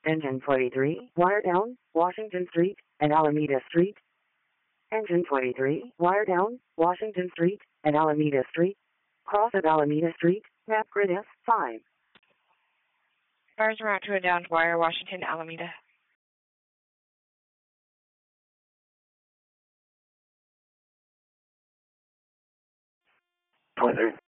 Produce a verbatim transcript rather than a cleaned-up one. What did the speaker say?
Engine twenty-three, wire down, Washington Street and Alameda Street. Engine twenty-three, wire down, Washington Street and Alameda Street. Cross at Alameda Street, map grid F five. Cars route to a downed wire, Washington, Alameda. twenty-three.